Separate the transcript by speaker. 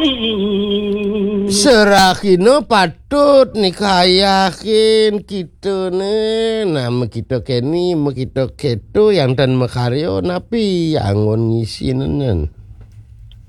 Speaker 1: Serakino patut nikayakin kita ni nama kita keni, kita ketu yang dan makaryo napi angon ngisi nenan.